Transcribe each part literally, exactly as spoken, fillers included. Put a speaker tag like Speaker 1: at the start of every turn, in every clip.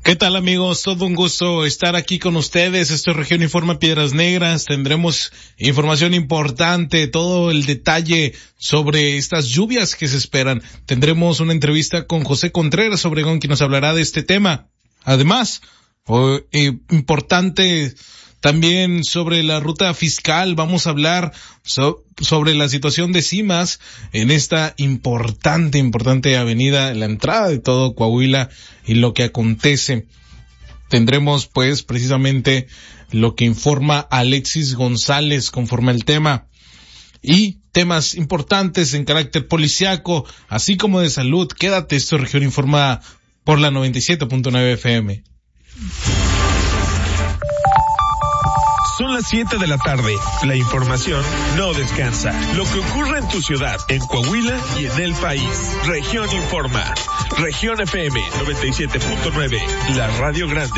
Speaker 1: ¿Qué tal, amigos? Todo un gusto estar aquí con ustedes. Esto es Región Informa Piedras Negras. Tendremos información importante, todo el detalle sobre estas lluvias que se esperan. Tendremos una entrevista con José Contreras Obregón, quien nos hablará de este tema. Además, oh, eh, importante también sobre la ruta fiscal. Vamos a hablar so, sobre la situación de Cimas en esta importante, importante avenida, la entrada de todo Coahuila y lo que acontece. Tendremos pues precisamente lo que informa Alexis González conforme al tema y temas importantes en carácter policiaco, así como de salud. Quédate, esto es Región Informa por la noventa y siete punto nueve F M.
Speaker 2: Son las siete de la tarde. La información no descansa. Lo que ocurre en tu ciudad, en Coahuila y en el país. Región Informa. Región F M noventa y siete punto nueve. La Radio Grande.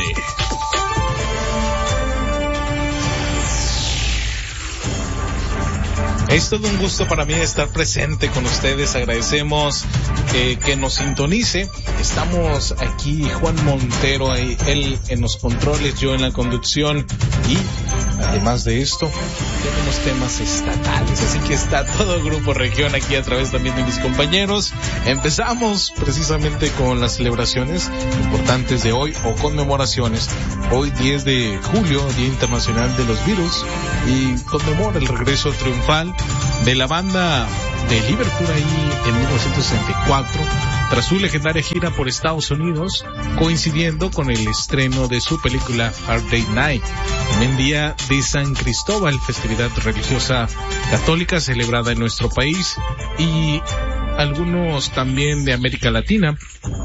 Speaker 1: Es todo un gusto para mí estar presente con ustedes. Agradecemos eh, que nos sintonice. Estamos aquí, Juan Montero, ahí, él en los controles, yo en la conducción, y además de esto tenemos temas estatales, así que está todo Grupo Región aquí a través también de mis compañeros. Empezamos precisamente con las celebraciones importantes de hoy, o conmemoraciones. Hoy diez de julio, Día Internacional de los Virus, y conmemora el regreso triunfal de la banda de Liverpool ahí en mil novecientos sesenta y cuatro, tras su legendaria gira por Estados Unidos, coincidiendo con el estreno de su película Hard Day Night, en día de San Cristóbal, festividad religiosa católica celebrada en nuestro país y algunos también de América Latina.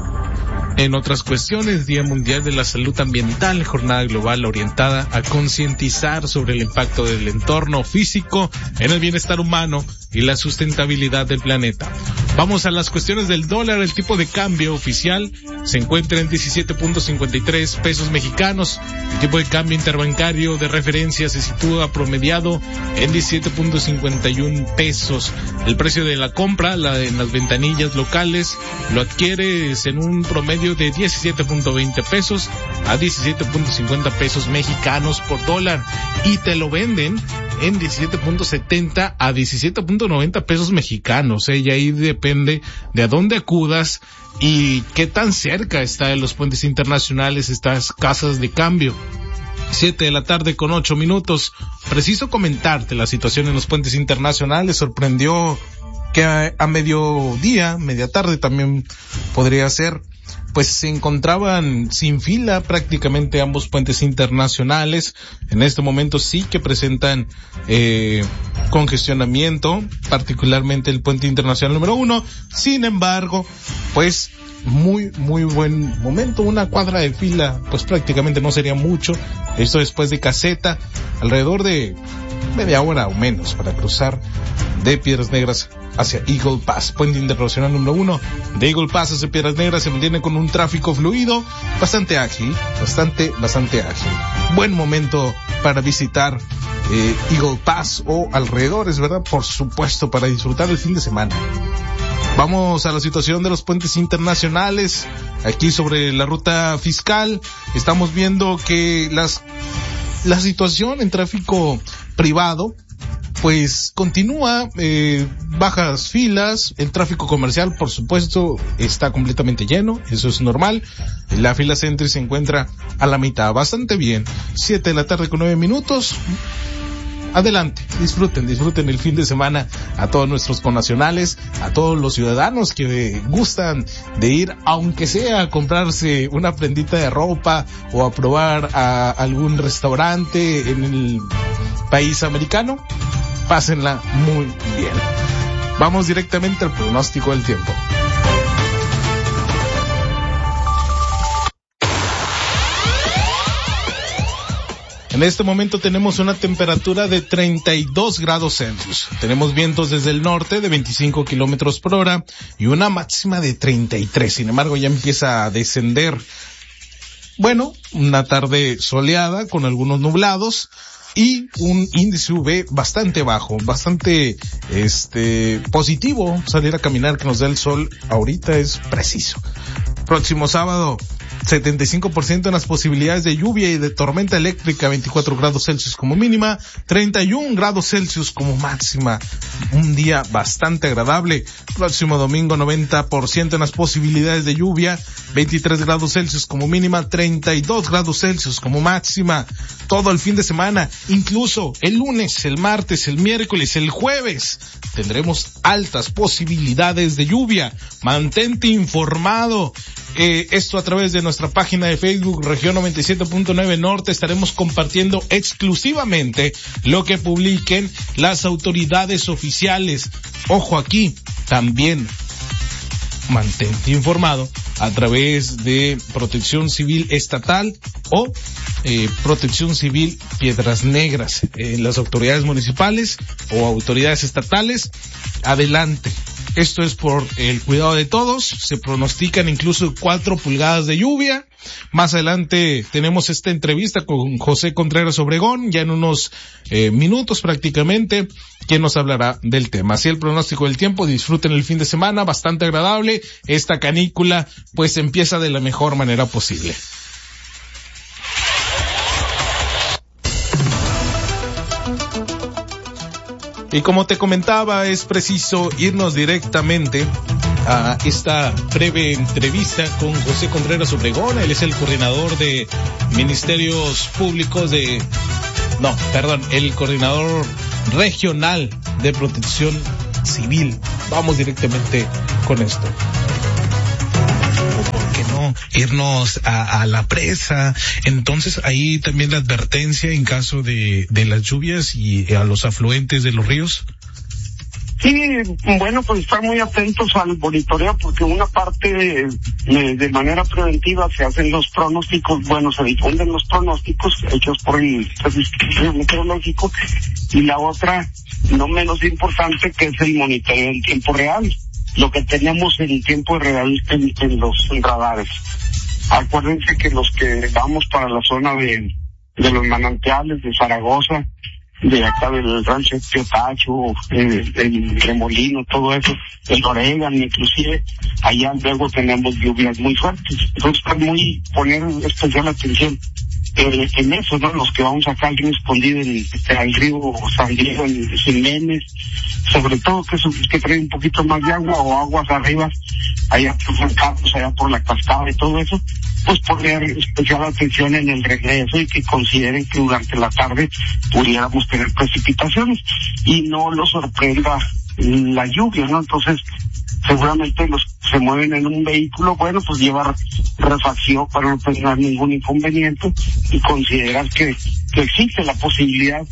Speaker 1: En otras cuestiones, Día Mundial de la Salud Ambiental, jornada global orientada a concientizar sobre el impacto del entorno físico en el bienestar humano y la sustentabilidad del planeta. Vamos a las cuestiones del dólar. El tipo de cambio oficial se encuentra en diecisiete punto cincuenta y tres pesos mexicanos. El tipo de cambio interbancario de referencia se sitúa promediado en diecisiete punto cincuenta y uno pesos. El precio de la compra, la de, en las ventanillas locales, lo adquieres en un promedio de diecisiete punto veinte pesos a diecisiete punto cincuenta pesos mexicanos por dólar, y te lo venden en diecisiete punto setenta a diecisiete punto noventa pesos mexicanos, ¿eh? Y ahí depende de a dónde acudas y qué tan cerca está de los puentes internacionales estas casas de cambio. Siete de la tarde con ocho minutos. Preciso comentarte la situación en los puentes internacionales. Sorprendió que a, a mediodía, media tarde también podría ser, pues se encontraban sin fila prácticamente ambos puentes internacionales. En este momento sí que presentan eh, congestionamiento, particularmente el puente internacional número uno. Sin embargo, pues muy, muy buen momento. Una cuadra de fila, pues prácticamente no sería mucho. Esto después de Caseta, alrededor de media hora o menos para cruzar de Piedras Negras hacia Eagle Pass. Puente internacional número uno de Eagle Pass hacia Piedras Negras se mantiene con un tráfico fluido, bastante ágil, bastante, bastante ágil. Buen momento para visitar eh, Eagle Pass o alrededores, ¿verdad? Por supuesto, para disfrutar el fin de semana. Vamos a la situación de los puentes internacionales. Aquí sobre la ruta fiscal estamos viendo que las la situación en tráfico privado pues continúa, eh, bajas filas. El tráfico comercial, por supuesto, está completamente lleno, eso es normal. La fila Sentry se encuentra a la mitad, bastante bien. Siete de la tarde con nueve minutos. Adelante, disfruten, disfruten el fin de semana a todos nuestros connacionales, a todos los ciudadanos que gustan de ir, aunque sea a comprarse una prendita de ropa o a probar a algún restaurante en el país americano. Pásenla muy bien. Vamos directamente al pronóstico del tiempo. En este momento tenemos una temperatura de treinta y dos grados Celsius. Tenemos vientos desde el norte de veinticinco kilómetros por hora y una máxima de treinta y tres. Sin embargo, ya empieza a descender. Bueno, una tarde soleada con algunos nublados y un índice U V bastante bajo, bastante este positivo. Salir a caminar que nos da el sol ahorita es preciso. Próximo sábado setenta y cinco por ciento en las posibilidades de lluvia y de tormenta eléctrica, veinticuatro grados Celsius como mínima, treinta y un grados Celsius como máxima. Un día bastante agradable. Próximo domingo, noventa por ciento en las posibilidades de lluvia, veintitrés grados Celsius como mínima, treinta y dos grados Celsius como máxima. Todo el fin de semana, incluso el lunes, el martes, el miércoles, el jueves, tendremos altas posibilidades de lluvia. Mantente informado. Eh, esto a través de nuestra página de Facebook, Región noventa y siete punto nueve Norte. Estaremos compartiendo exclusivamente lo que publiquen las autoridades oficiales. Ojo aquí, también mantente informado a través de Protección Civil Estatal o eh, Protección Civil Piedras Negras. Eh, las autoridades municipales o autoridades estatales, adelante. Esto es por el cuidado de todos. Se pronostican incluso cuatro pulgadas de lluvia. Más adelante tenemos esta entrevista con José Contreras Obregón, ya en unos eh, minutos prácticamente, quien nos hablará del tema. Así el pronóstico del tiempo. Disfruten el fin de semana, bastante agradable. Esta canícula pues empieza de la mejor manera posible. Y como te comentaba, es preciso irnos directamente a esta breve entrevista con José Contreras Obregón. Él es el coordinador de Ministerios Públicos de... No, perdón, el coordinador regional de Protección Civil. Vamos directamente con esto.
Speaker 3: Irnos a, a la presa. Entonces ahí también la advertencia en caso de, de las lluvias y a los afluentes de los ríos.
Speaker 4: Sí, bueno, pues estar muy atentos al monitoreo, porque una parte de, de, de manera preventiva se hacen los pronósticos, bueno, se difunden los pronósticos hechos por el Servicio Meteorológico, y la otra, no menos importante, que es el monitoreo en tiempo real, lo que tenemos en tiempo real en, en los radares. Acuérdense que los que vamos para la zona de, de los manantiales de Zaragoza, de acá del rancho de Piotacho, el, el Remolino, todo eso, el Orégano, inclusive, allá luego tenemos lluvias muy fuertes. Entonces, para muy poner especial atención eh, en eso, ¿no? Los que vamos acá al río Escondido, en, este, al río San Diego, en Jiménez, sobre todo que, que trae un poquito más de agua o aguas arriba, allá por San Carlos, allá por la Cascada y todo eso, pues poner especial atención en el regreso y que consideren que durante la tarde pudiéramos tener precipitaciones y no los sorprenda la lluvia, ¿no? Entonces, seguramente los que se mueven en un vehículo, bueno, pues llevar refacción para no tener ningún inconveniente y considerar que, que existe la posibilidad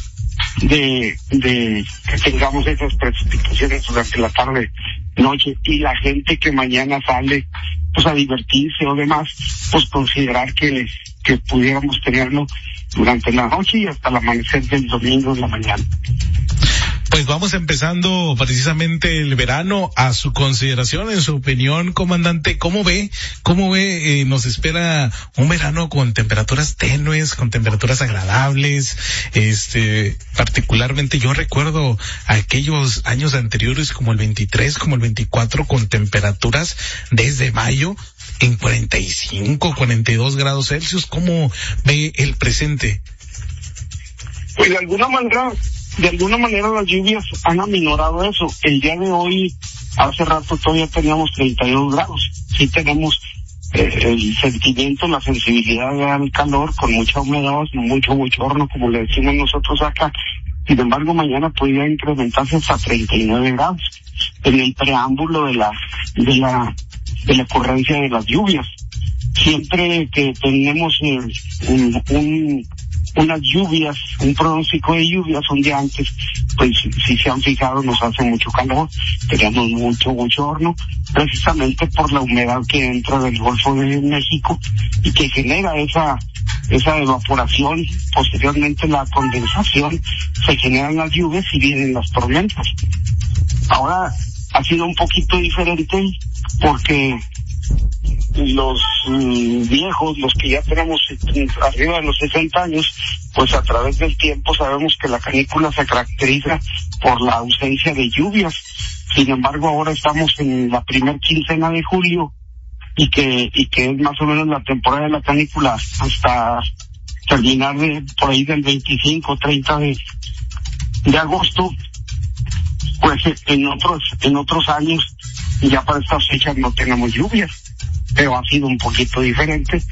Speaker 4: de, de que tengamos esas precipitaciones durante la tarde, noche, y la gente que mañana sale pues a divertirse o demás, pues considerar que, que pudiéramos tenerlo durante la noche y hasta el amanecer del domingo en la mañana.
Speaker 3: Pues vamos empezando precisamente el verano. A su consideración, en su opinión, comandante, ¿cómo ve? ¿Cómo ve? Eh, nos espera un verano con temperaturas tenues, con temperaturas agradables. Este, particularmente yo recuerdo aquellos años anteriores, como el veintitrés, como el veinticuatro, con temperaturas desde mayo en cuarenta y cinco, cuarenta y dos grados Celsius. ¿Cómo ve el presente?
Speaker 4: Pues de alguna manera, de alguna manera las lluvias han aminorado eso. El día de hoy, hace rato todavía teníamos treinta y dos grados. Sí tenemos eh, el sentimiento, la sensibilidad al calor, con mucha humedad, mucho bochorno, como le decimos nosotros acá. Sin embargo, mañana podría incrementarse hasta treinta y nueve grados en el preámbulo de la, de la, de la ocurrencia de las lluvias. Siempre que tenemos eh, un, un unas lluvias, un pronóstico de lluvias un día antes, pues si se han fijado nos hace mucho calor, tenemos mucho bochorno, precisamente por la humedad que entra del Golfo de México y que genera esa esa evaporación, posteriormente la condensación, se generan las lluvias y vienen las tormentas. Ahora ha sido un poquito diferente porque los mm, viejos, los que ya tenemos arriba de los sesenta años, pues a través del tiempo sabemos que la canícula se caracteriza por la ausencia de lluvias. Sin embargo, ahora estamos en la primer quincena de julio y que y que es más o menos la temporada de la canícula hasta terminar de por ahí del veinticinco, treinta de, de agosto, pues en otros en otros años ya para estas fechas no tenemos lluvias, pero ha sido un poquito diferente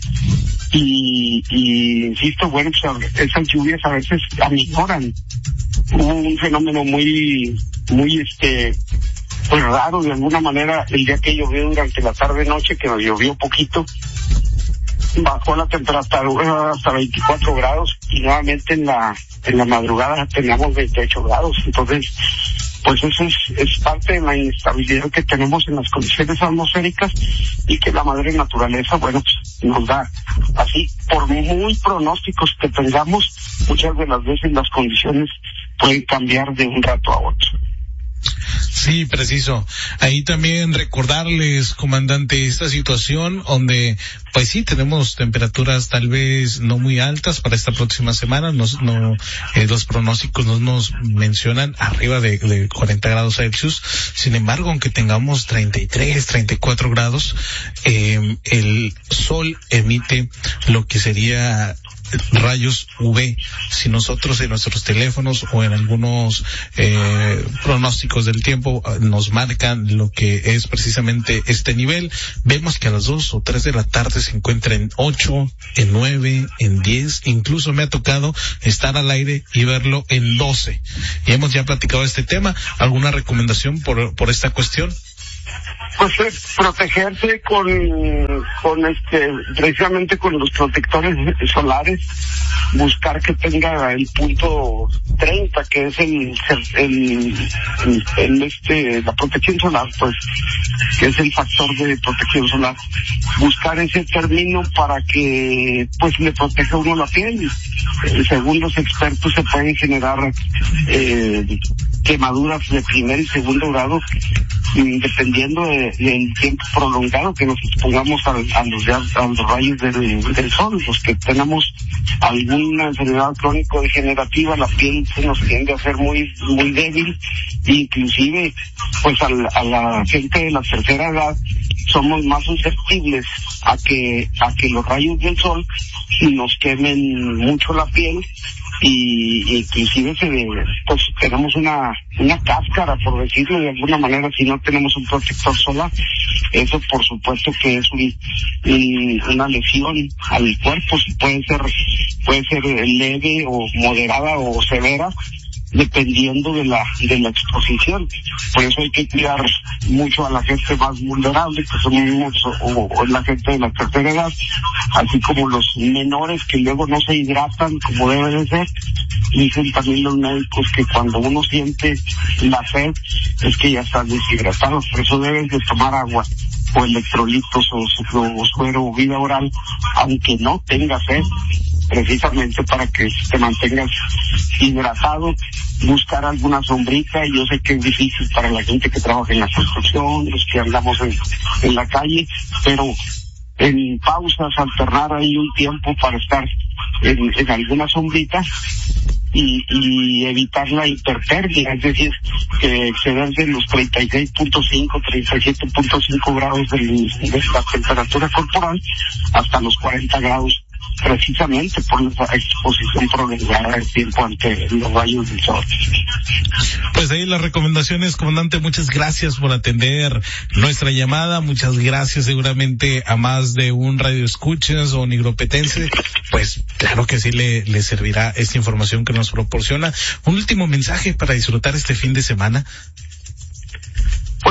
Speaker 4: y, y insisto, bueno, pues esas lluvias a veces aminoran. Hubo un fenómeno muy muy este pues raro de alguna manera el día que llovió durante la tarde noche, que llovió poquito, bajó la temperatura hasta veinticuatro grados y nuevamente en la en la madrugada teníamos veintiocho grados. Entonces pues eso es, es parte de la inestabilidad que tenemos en las condiciones atmosféricas y que la madre naturaleza, bueno, pues nos da. Así, por muy pronósticos que tengamos, muchas de las veces las condiciones pueden cambiar de un rato a otro.
Speaker 3: Sí, preciso. Ahí también recordarles, comandante, esta situación donde, pues sí, tenemos temperaturas tal vez no muy altas para esta próxima semana. Nos, no, eh, los pronósticos no nos mencionan arriba de, de cuarenta grados Celsius. Sin embargo, aunque tengamos treinta y tres, treinta y cuatro grados, eh, el sol emite lo que sería rayos U V. Si nosotros en nuestros teléfonos o en algunos eh, pronósticos del tiempo nos marcan lo que es precisamente este nivel, vemos que a las dos o tres de la tarde se encuentra en ocho, en nueve, en diez, incluso me ha tocado estar al aire y verlo en doce. Y hemos ya platicado este tema. ¿Alguna recomendación por, por esta cuestión?
Speaker 4: Pues eh, protegerse con, con este, precisamente con los protectores solares, buscar que tenga el punto treinta, que es el, el, el, el este, la protección solar, pues, que es el factor de protección solar. Buscar ese término para que, pues, le proteja a uno la piel. Eh, según los expertos se pueden generar, eh, quemaduras de primer y segundo grado, dependiendo de, del tiempo prolongado que nos expongamos a, a, los, a los rayos del, del sol. Los que tenemos alguna enfermedad crónico-degenerativa, la piel se nos tiende a ser muy muy débil, inclusive pues a, a la gente de la tercera edad somos más susceptibles a que a que los rayos del sol nos quemen mucho la piel y inclusive se pues tenemos una una cáscara, por decirlo de alguna manera, si no tenemos un protector solar. Eso por supuesto que es un, un, una lesión al cuerpo, puede ser puede ser leve o moderada o severa, dependiendo de la de la exposición. Por eso hay que cuidar mucho a la gente más vulnerable, que son niños o, o la gente de la tercera edad, así como los menores que luego no se hidratan como debe de ser. Dicen también los médicos que cuando uno siente la sed es que ya están deshidratados, por eso debes de tomar agua o electrolitos o, o suero o vida oral, aunque no tengas sed, precisamente para que te mantengas hidratado. Buscar alguna sombrita, y yo sé que es difícil para la gente que trabaja en la construcción, los que andamos en, en la calle, pero en pausas alternar ahí un tiempo para estar en, en alguna sombrita y, y evitar la hipertermia, es decir, que exceder de los treinta y seis punto cinco, treinta y siete punto cinco grados de, de la temperatura corporal hasta los cuarenta grados, precisamente por la exposición prolongada del tiempo ante los rayos del sol.
Speaker 3: Pues ahí las recomendaciones, comandante. Muchas gracias por atender nuestra llamada. Muchas gracias seguramente a más de un radio escuchas o nigropetense. Pues claro que sí le, le servirá esta información que nos proporciona. Un último mensaje para disfrutar este fin de semana.